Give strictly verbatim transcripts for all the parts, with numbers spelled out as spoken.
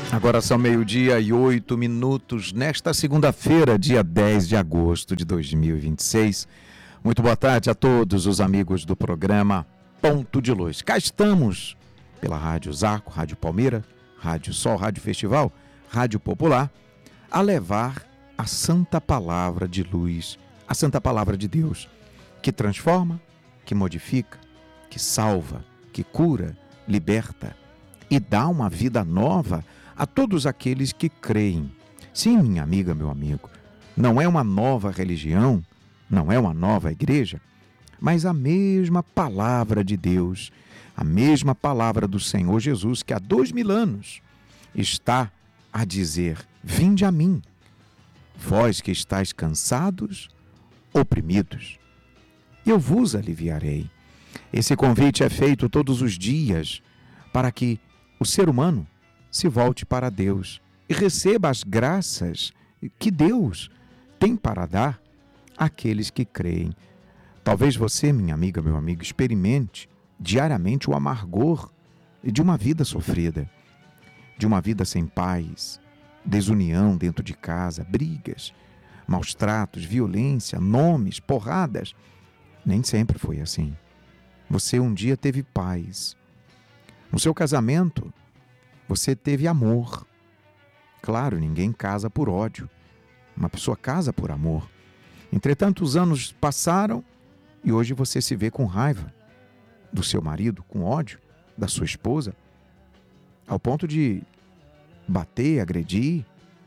Agora são meio-dia e oito minutos, nesta segunda-feira, dia dez de agosto de dois mil e vinte e seis. Muito boa tarde a todos os amigos do programa Ponto de Luz. Cá estamos pela Rádio Zaco, Rádio Palmeira, Rádio Sol, Rádio Festival, Rádio Popular, a levar a santa palavra de luz, a santa palavra de Deus, que transforma, que modifica, que salva, que cura, liberta e dá uma vida nova a todos aqueles que creem. Sim, minha amiga, meu amigo, não é uma nova religião, não é uma nova igreja, mas a mesma palavra de Deus, a mesma palavra do Senhor Jesus, que há dois mil anos está a dizer: vinde a mim, vós que estáis cansados, oprimidos, eu vos aliviarei. Esse convite é feito todos os dias para que o ser humano se volte para Deus e receba as graças que Deus tem para dar àqueles que creem. Talvez você, minha amiga, meu amigo, experimente diariamente o amargor de uma vida sofrida, de uma vida sem paz, desunião dentro de casa, brigas, maus tratos, violência, nomes, porradas. Nem sempre foi assim. Você um dia teve paz. No seu casamento, você teve amor. Claro, ninguém casa por ódio. Uma pessoa casa por amor. Entretanto, os anos passaram e hoje você se vê com raiva do seu marido, com ódio da sua esposa, ao ponto de bater, agredir,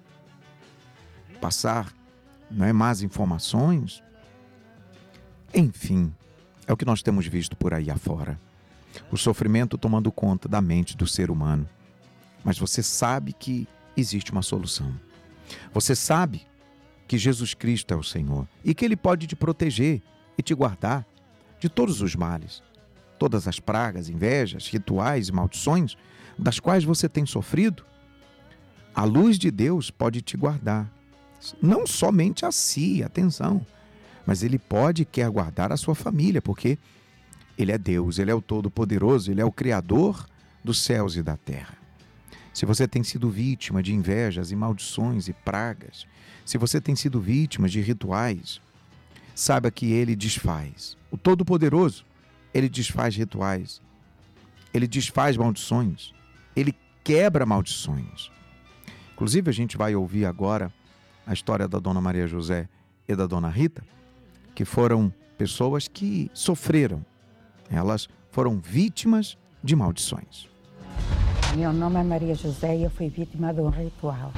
passar, não é, más informações. Enfim, é o que nós temos visto por aí afora. O sofrimento tomando conta da mente do ser humano. Mas você sabe que existe uma solução. Você sabe que Jesus Cristo é o Senhor e que Ele pode te proteger e te guardar de todos os males, todas as pragas, invejas, rituais e maldições das quais você tem sofrido. A luz de Deus pode te guardar, não somente a si, atenção, mas Ele pode e quer guardar a sua família, porque Ele é Deus, Ele é o Todo-Poderoso, Ele é o Criador dos céus e da terra. Se você tem sido vítima de invejas e maldições e pragas, se você tem sido vítima de rituais, saiba que Ele desfaz. O Todo-Poderoso, Ele desfaz rituais, Ele desfaz maldições, Ele quebra maldições. Inclusive, a gente vai ouvir agora a história da Dona Maria José e da Dona Rita, que foram pessoas que sofreram. Elas foram vítimas de maldições. Meu nome é Maria José e eu fui vítima de um ritual.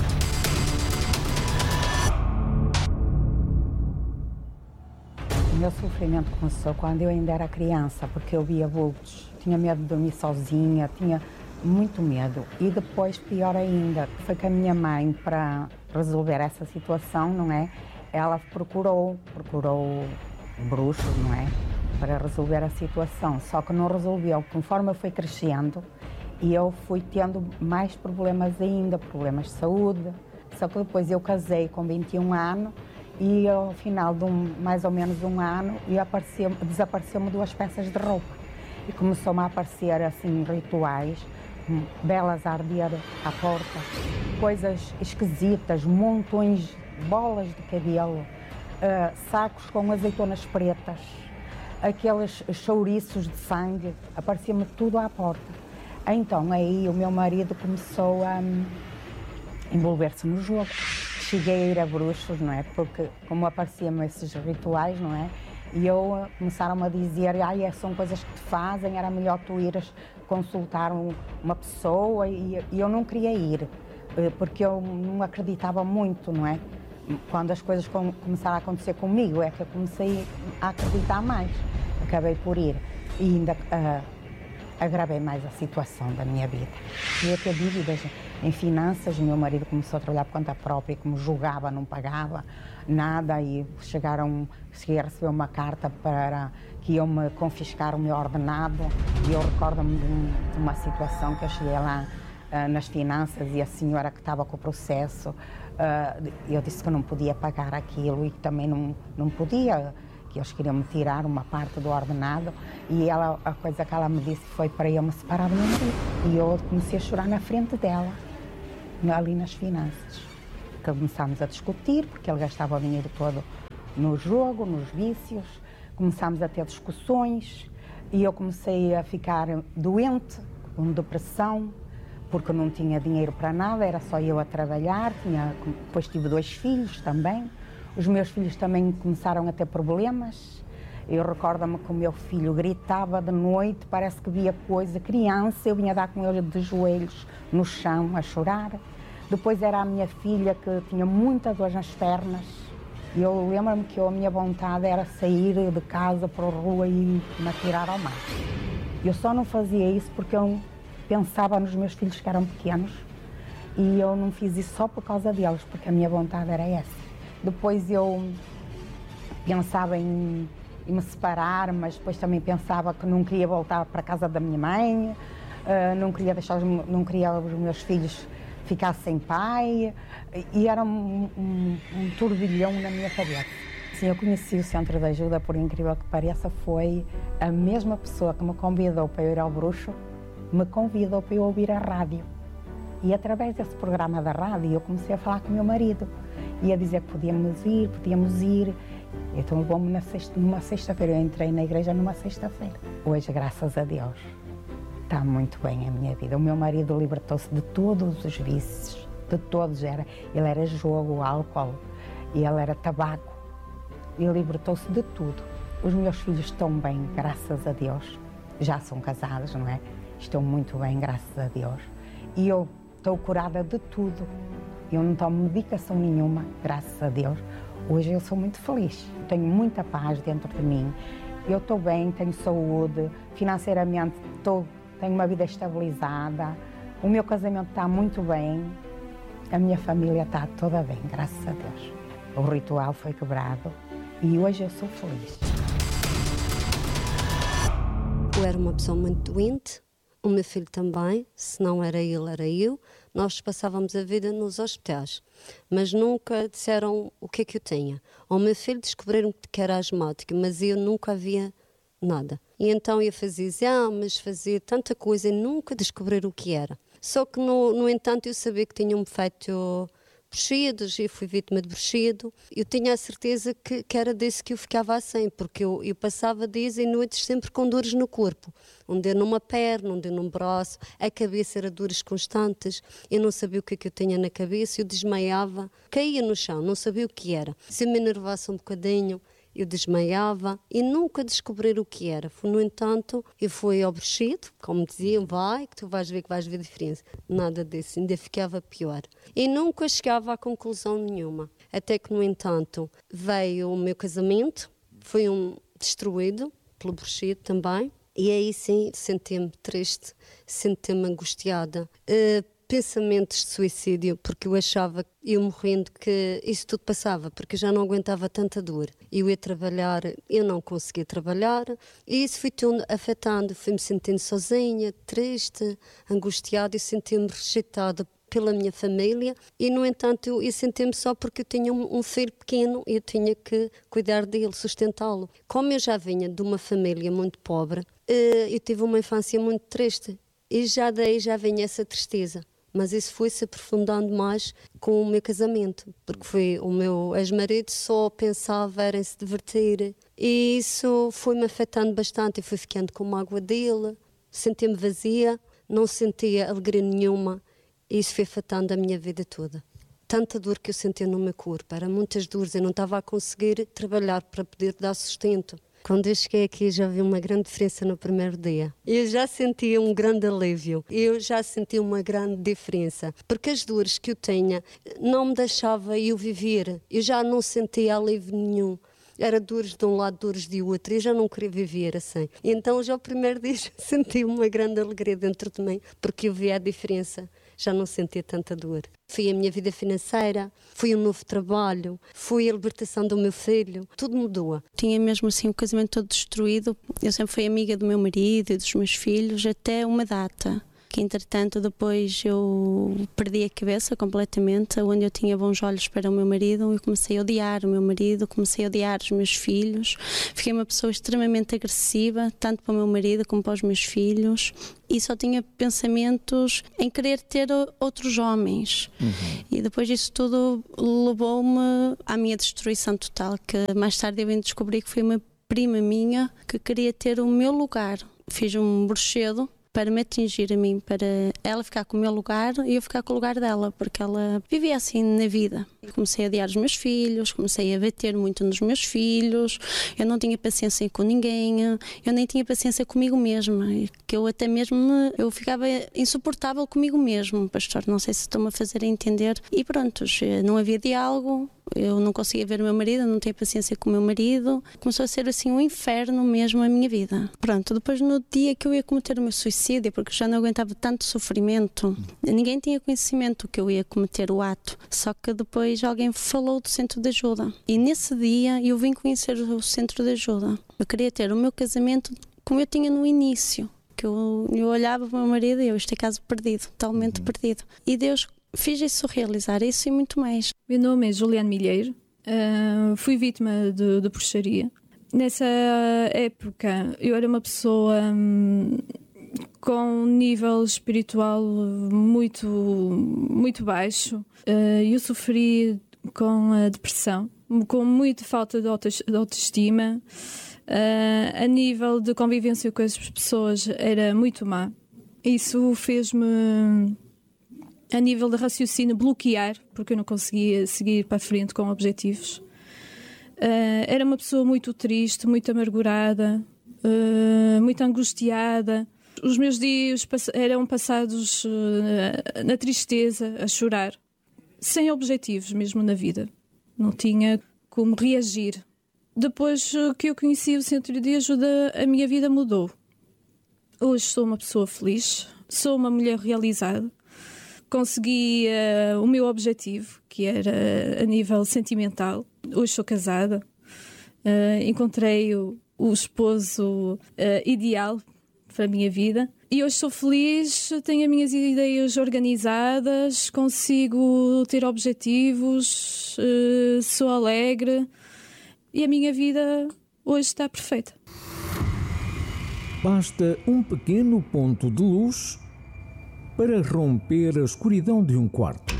O meu sofrimento começou quando eu ainda era criança, porque eu via vultos. Tinha medo de dormir sozinha, tinha muito medo. E depois, pior ainda, foi que a minha mãe, para resolver essa situação, não é? Ela procurou, procurou bruxos, não é? Para resolver a situação. Só que não resolveu. Conforme eu fui crescendo, e eu fui tendo mais problemas ainda, problemas de saúde. Só que depois eu casei com vinte e um anos e ao final de um, mais ou menos um ano e apareceu, desapareceu-me duas peças de roupa. E começou-me a aparecer assim rituais, velas a arder à porta, coisas esquisitas, montões de bolas de cabelo, uh, sacos com azeitonas pretas, aqueles chouriços de sangue, aparecia-me tudo à porta. Então, aí o meu marido começou a um, envolver-se no jogo. Cheguei a ir a bruxos, não é? Porque como apareciam esses rituais, não é? E eu começaram a dizer, ai, são coisas que te fazem, era melhor tu ires consultar um, uma pessoa e, e eu não queria ir, porque eu não acreditava muito, não é? Quando as coisas com, começaram a acontecer comigo, é que eu comecei a acreditar mais. Acabei por ir e ainda... Uh, agravei mais a situação da minha vida. Eu ia ter dívidas em finanças, meu marido começou a trabalhar por conta própria, como julgava, não pagava nada e chegaram, cheguei a receber uma carta para que iam me confiscar o meu ordenado e eu recordo-me de, um, de uma situação que eu cheguei lá uh, nas finanças e a senhora que estava com o processo, uh, eu disse que não podia pagar aquilo e que também não, não podia, que eles queriam me tirar uma parte do ordenado e ela, a coisa que ela me disse foi para eu me separar do meu marido. E eu comecei a chorar na frente dela. ali nas finanças. Começámos a discutir, porque ele gastava o dinheiro todo no jogo, nos vícios. Começámos a ter discussões e eu comecei a ficar doente, com depressão, porque não tinha dinheiro para nada, era só eu a trabalhar. Tinha, depois tive dois filhos também. Os meus filhos também começaram a ter problemas. Eu recordo-me que o meu filho gritava de noite, parece que via coisa, criança, eu vinha dar com ele de joelhos no chão a chorar. Depois era a minha filha que tinha muita dor nas pernas. E eu lembro-me que eu, a minha vontade era sair de casa para a rua e me atirar ao mar. Eu só não fazia isso porque eu pensava nos meus filhos que eram pequenos e eu não fiz isso só por causa deles, porque a minha vontade era essa. Depois eu pensava em, em me separar, mas depois também pensava que não queria voltar para a casa da minha mãe, uh, não queria deixar os, não queria os meus filhos ficar sem pai, e era um, um, um turbilhão na minha cabeça. Sim, eu conheci o Centro de Ajuda, por incrível que pareça, foi a mesma pessoa que me convidou para eu ir ao Bruxo, me convidou para eu ouvir a rádio. E através desse programa da rádio eu comecei a falar com o meu marido. Ia dizer que podíamos ir, podíamos ir. Então levou-me na sexta, numa sexta-feira, eu entrei na igreja numa sexta-feira. Hoje, graças a Deus, está muito bem a minha vida. O meu marido libertou-se de todos os vícios, de todos. Era, ele era jogo, álcool, e ele era tabaco. E libertou-se de tudo. Os meus filhos estão bem, graças a Deus. Já são casados, não é? Estão muito bem, graças a Deus. E eu estou curada de tudo. Eu não tomo medicação nenhuma, graças a Deus. Hoje eu sou muito feliz. Tenho muita paz dentro de mim. Eu estou bem, tenho saúde. Financeiramente estou, tenho uma vida estabilizada. O meu casamento está muito bem. A minha família está toda bem, graças a Deus. O ritual foi quebrado e hoje eu sou feliz. Eu era uma pessoa muito doente. O meu filho também, se não era ele, era eu. Nós passávamos a vida nos hospitais, mas nunca disseram o que é que eu tinha. O meu filho descobriram que era asmático, mas eu nunca havia nada. E então eu fazia exames, fazia tanta coisa e nunca descobriram o que era. Só que, no, no entanto, eu sabia que tinha um feito bruxidos, eu fui vítima de bruxido. Eu tinha a certeza que, que era desse que eu ficava assim, porque eu, eu passava dias e noites sempre com dores no corpo. Um dia numa perna, um dia num braço, a cabeça era dores constantes, eu não sabia o que é que eu tinha na cabeça, eu desmaiava, caía no chão, não sabia o que era. Se eu me enervasse um bocadinho, eu desmaiava e nunca descobrir o que era. No entanto, eu fui ao bruxido, como diziam, vai, que tu vais ver que vais ver a diferença. Nada disso, ainda ficava pior. E nunca chegava a conclusão nenhuma. Até que, no entanto, veio o meu casamento, foi um destruído pelo bruxido também. E aí sim, senti-me triste, senti-me angustiada. Uh, pensamentos de suicídio, porque eu achava, eu morrendo, que isso tudo passava, porque eu já não aguentava tanta dor. Eu ia trabalhar, eu não conseguia trabalhar, e isso foi tudo afetando. Fui-me sentindo sozinha, triste, angustiada, e senti-me rejeitada pela minha família, e no entanto eu, eu senti-me só porque eu tinha um, um filho pequeno e eu tinha que cuidar dele, sustentá-lo. Como eu já vinha de uma família muito pobre, eu tive uma infância muito triste, e já daí já vinha essa tristeza. Mas isso foi-se aprofundando mais com o meu casamento, porque foi o meu ex-marido só pensava era em se divertir. E isso foi-me afetando bastante, eu fui ficando com mágoa dele, sentia-me vazia, não sentia alegria nenhuma, e isso foi afetando a minha vida toda. Tanta dor que eu sentia no meu corpo, eram muitas dores, eu não estava a conseguir trabalhar para poder dar sustento. Quando eu cheguei aqui já vi uma grande diferença no primeiro dia. Eu já sentia um grande alívio, eu já sentia uma grande diferença, porque as dores que eu tinha não me deixavam eu viver, eu já não sentia alívio nenhum. Era dores de um lado, dores de outro, eu já não queria viver assim. E então já o primeiro dia já senti uma grande alegria dentro de mim, porque eu via a diferença, já não sentia tanta dor. Foi a minha vida financeira, foi um novo trabalho, foi a libertação do meu filho, tudo mudou. Tinha mesmo assim o casamento todo destruído. Eu sempre fui amiga do meu marido e dos meus filhos até uma data. que entretanto depois eu perdi a cabeça completamente, onde eu tinha bons olhos para o meu marido, eu comecei a odiar o meu marido, comecei a odiar os meus filhos, fiquei uma pessoa extremamente agressiva, tanto para o meu marido como para os meus filhos, e só tinha pensamentos em querer ter outros homens. Uhum. E depois disso tudo levou-me à minha destruição total, que mais tarde eu vim descobrir que foi uma prima minha que queria ter o meu lugar. Fiz um bruxedo para me atingir a mim, para ela ficar com o meu lugar e eu ficar com o lugar dela, porque ela vivia assim na vida. Comecei a odiar os meus filhos, comecei a bater muito nos meus filhos, eu não tinha paciência com ninguém, eu nem tinha paciência comigo mesma, que eu até mesmo, eu ficava insuportável comigo mesmo, pastor, não sei se estou-me a fazer entender. E pronto, não havia diálogo, eu não conseguia ver o meu marido, não tinha paciência com o meu marido, começou a ser assim um inferno mesmo a minha vida. Pronto, depois no dia que eu ia cometer o meu suicídio, porque já não aguentava tanto sofrimento, ninguém tinha conhecimento que eu ia cometer o ato, só que depois alguém falou do centro de ajuda e nesse dia eu vim conhecer o centro de ajuda. Eu queria ter o meu casamento como eu tinha no início, que eu, eu olhava para o meu marido e eu, este é caso perdido, totalmente uhum. perdido, e Deus fiz isso realizar, isso e muito mais. Meu nome é Juliane Milheiro, uh, fui vítima de, de bruxaria. Nessa época eu era uma pessoa hum, com um nível espiritual muito, muito baixo. Uh, eu sofri com a depressão, com muita falta de autoestima. Uh, a nível de convivência com as pessoas era muito má. Isso fez-me, a nível de raciocínio, bloquear, porque eu não conseguia seguir para a frente com objetivos. Uh, era uma pessoa muito triste, muito amargurada, uh, muito angustiada. Os meus dias pass- eram passados uh, na tristeza, a chorar, sem objetivos mesmo na vida. Não tinha como reagir. Depois que eu conheci o Centro de Ajuda, a minha vida mudou. Hoje sou uma pessoa feliz, sou uma mulher realizada. Consegui uh, o meu objetivo, que era a nível sentimental. Hoje sou casada. Uh, encontrei o, o esposo uh, ideal para a minha vida. E hoje sou feliz, tenho as minhas ideias organizadas, consigo ter objetivos, uh, sou alegre. E a minha vida hoje está perfeita. Basta um pequeno ponto de luz para romper a escuridão de um quarto.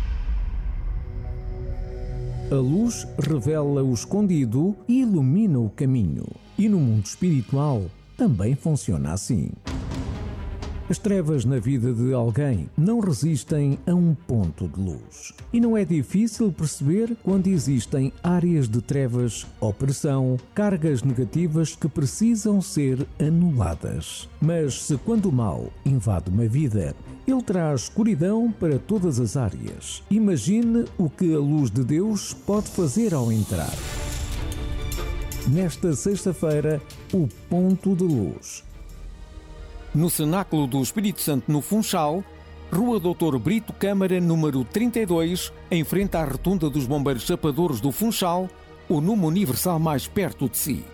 A luz revela o escondido e ilumina o caminho. E no mundo espiritual também funciona assim. As trevas na vida de alguém não resistem a um ponto de luz. E não é difícil perceber quando existem áreas de trevas, opressão, cargas negativas que precisam ser anuladas. Mas se quando o mal invade uma vida, ele traz escuridão para todas as áreas. Imagine o que a luz de Deus pode fazer ao entrar. Nesta sexta-feira, o ponto de luz. No Cenáculo do Espírito Santo, no Funchal, Rua doutor Brito Câmara, número trinta e dois, em frente à Rotunda dos Bombeiros Chapadores do Funchal, o número universal mais perto de si.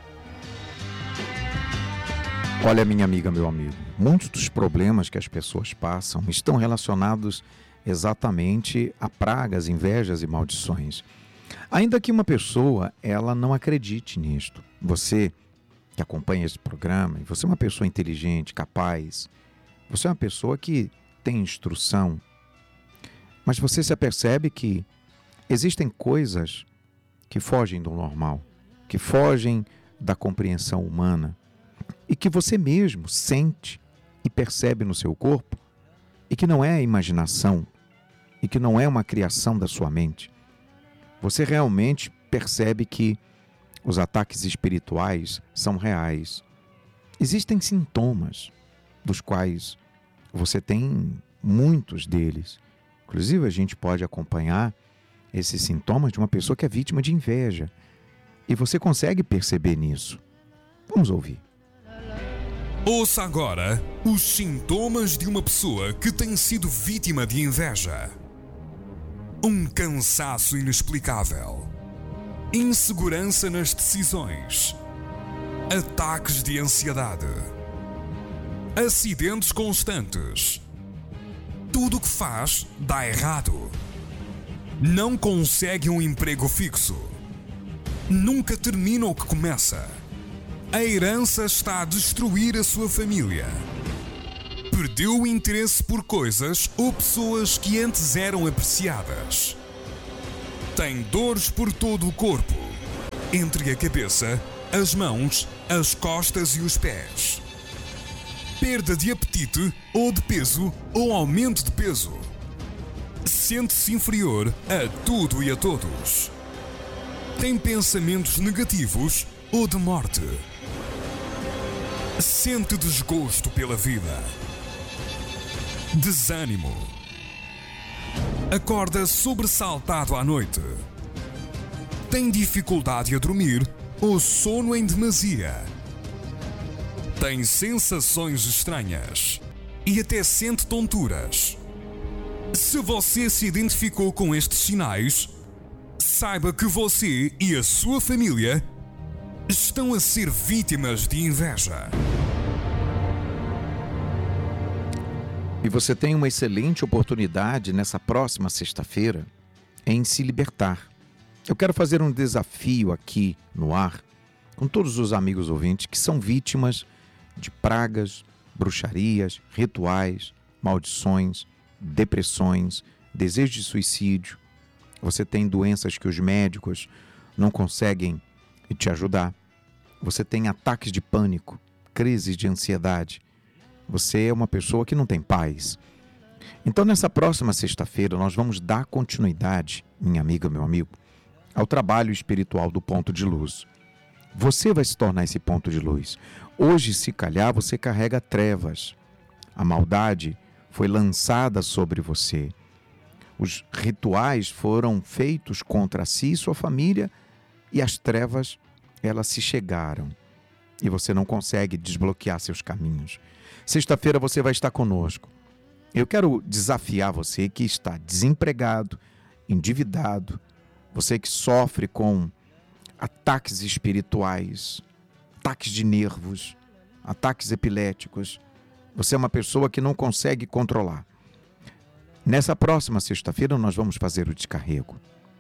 Olha, minha amiga, meu amigo, muitos dos problemas que as pessoas passam estão relacionados exatamente a pragas, invejas e maldições. Ainda que uma pessoa, ela não acredite nisto, você que acompanha esse programa, e você é uma pessoa inteligente, capaz, você é uma pessoa que tem instrução, mas você se apercebe que existem coisas que fogem do normal, que fogem da compreensão humana, e que você mesmo sente e percebe no seu corpo, e que não é imaginação, e que não é uma criação da sua mente. Você realmente percebe que os ataques espirituais são reais. Existem sintomas, dos quais você tem muitos deles. Inclusive, a gente pode acompanhar esses sintomas de uma pessoa que é vítima de inveja. E você consegue perceber nisso. Vamos ouvir. Ouça agora os sintomas de uma pessoa que tem sido vítima de inveja. Um cansaço inexplicável. Insegurança nas decisões. Ataques de ansiedade. acidentes constantes. Tudo o que faz dá errado. Não consegue um emprego fixo. Nunca termina o que começa. A herança está a destruir a sua família. Perdeu o interesse por coisas ou pessoas que antes eram apreciadas. Tem dores por todo o corpo, entre a cabeça, as mãos, as costas e os pés. Perda de apetite ou de peso ou aumento de peso. Sente-se inferior a tudo e a todos. Tem pensamentos negativos ou de morte. Sente desgosto pela vida. Desânimo. Acorda sobressaltado à noite. Tem dificuldade a dormir ou sono em demasia. Tem sensações estranhas e até sente tonturas. Se você se identificou com estes sinais, saiba que você e a sua família estão a ser vítimas de inveja. E você tem uma excelente oportunidade nessa próxima sexta-feira em se libertar. Eu quero fazer um desafio aqui no ar com todos os amigos ouvintes que são vítimas de pragas, bruxarias, rituais, maldições, depressões, desejo de suicídio. Você tem doenças que os médicos não conseguem te ajudar. Você tem ataques de pânico, crises de ansiedade. Você é uma pessoa que não tem paz. Então, nessa próxima sexta-feira, nós vamos dar continuidade, minha amiga, meu amigo, ao trabalho espiritual do ponto de luz. Você vai se tornar esse ponto de luz. Hoje, se calhar, você carrega trevas. A maldade foi lançada sobre você. Os rituais foram feitos contra si e sua família, e as trevas, elas se chegaram. E você não consegue desbloquear seus caminhos. Sexta-feira você vai estar conosco. Eu quero desafiar você que está desempregado, endividado, você que sofre com ataques espirituais, ataques de nervos, ataques epiléticos. Você é uma pessoa que não consegue controlar. Nessa próxima sexta-feira nós vamos fazer o descarrego.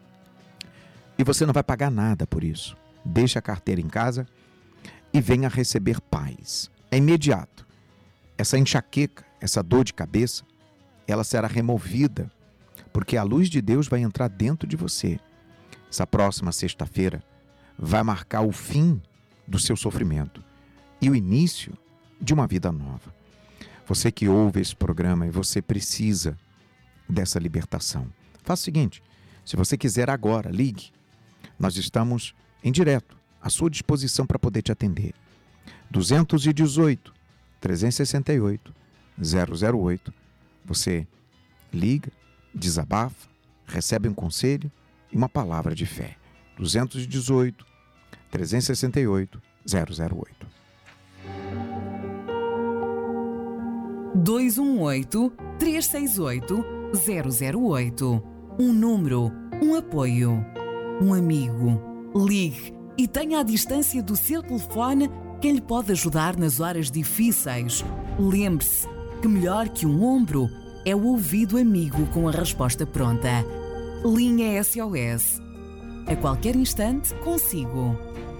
E você não vai pagar nada por isso. Deixa a carteira em casa e venha receber paz. É imediato. Essa enxaqueca, essa dor de cabeça, ela será removida, porque a luz de Deus vai entrar dentro de você. Essa próxima sexta-feira vai marcar o fim do seu sofrimento e o início de uma vida nova. Você que ouve esse programa e você precisa dessa libertação. Faça o seguinte, se você quiser agora, ligue. Nós estamos em direto, à sua disposição para poder te atender. duzentos e dezoito, trezentos e sessenta e oito, zero zero oito. Você liga, desabafa, recebe um conselho e uma palavra de fé. duzentos e dezoito, trezentos e sessenta e oito, zero zero oito. dois um oito, três seis oito, zero zero oito. Um número, um apoio, um amigo. Ligue e tenha à distância do seu telefone quem lhe pode ajudar nas horas difíceis. Lembre-se que melhor que um ombro é o ouvido amigo com a resposta pronta. Linha S O S. A qualquer instante, consigo.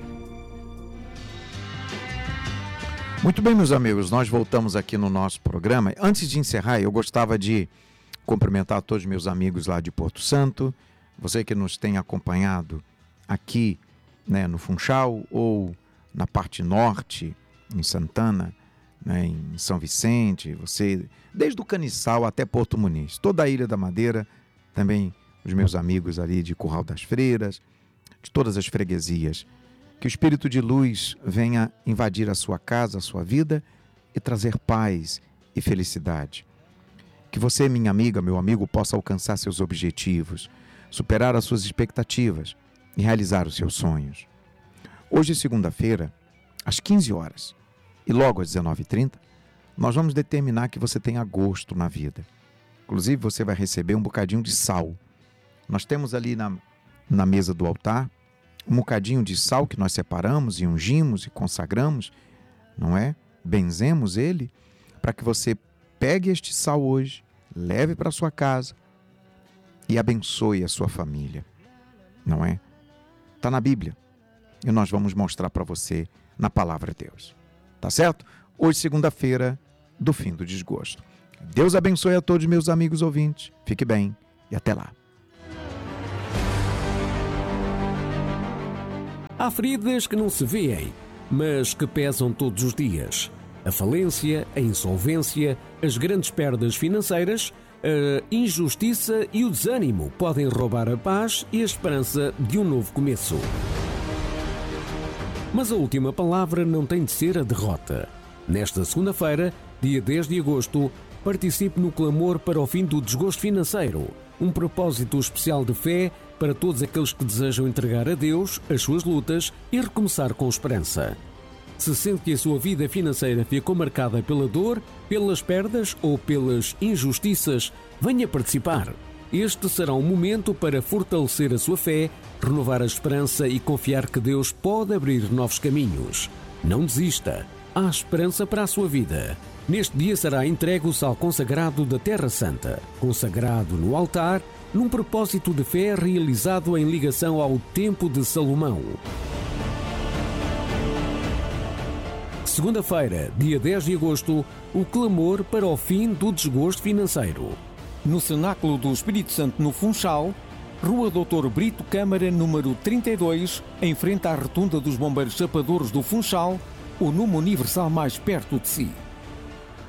Muito bem, meus amigos, nós voltamos aqui no nosso programa. Antes de encerrar, eu gostava de cumprimentar todos os meus amigos lá de Porto Santo, você que nos tem acompanhado aqui, né, no Funchal ou na parte norte, em Santana, né, em São Vicente, você, desde o Caniçal até Porto Muniz, toda a Ilha da Madeira, também os meus amigos ali de Curral das Freiras, de todas as freguesias. Que o Espírito de Luz venha invadir a sua casa, a sua vida e trazer paz e felicidade. Que você, minha amiga, meu amigo, possa alcançar seus objetivos, superar as suas expectativas e realizar os seus sonhos. Hoje, segunda-feira, às quinze horas e logo às dezenove e trinta, nós vamos determinar que você tenha gosto na vida. Inclusive, você vai receber um bocadinho de sal. Nós temos ali na, na mesa do altar um bocadinho de sal que nós separamos e ungimos e consagramos, não é? Benzemos ele para que você pegue este sal hoje, leve para sua casa e abençoe a sua família. Não é? Está na Bíblia. E nós vamos mostrar para você na palavra de Deus. Tá certo? Hoje, segunda-feira, do fim do desgosto. Deus abençoe a todos meus amigos ouvintes. Fique bem e até lá. Há feridas que não se veem, mas que pesam todos os dias. A falência, a insolvência, as grandes perdas financeiras, a injustiça e o desânimo podem roubar a paz e a esperança de um novo começo. Mas a última palavra não tem de ser a derrota. Nesta segunda-feira, dia dez de agosto, participe no clamor para o fim do desgosto financeiro, um propósito especial de fé para todos aqueles que desejam entregar a Deus as suas lutas e recomeçar com esperança. Se sente que a sua vida financeira ficou marcada pela dor, pelas perdas ou pelas injustiças, venha participar. Este será um momento para fortalecer a sua fé, renovar a esperança e confiar que Deus pode abrir novos caminhos. Não desista. Há esperança para a sua vida. Neste dia será entregue o sal consagrado da Terra Santa, consagrado no altar, num propósito de fé realizado em ligação ao Templo de Salomão. Segunda-feira, dia dez de agosto, o clamor para o fim do desgosto financeiro. No Cenáculo do Espírito Santo, no Funchal, Rua doutor Brito Câmara, número trinta e dois, em frente à Rotunda dos Bombeiros Chapadores do Funchal, o número universal mais perto de si.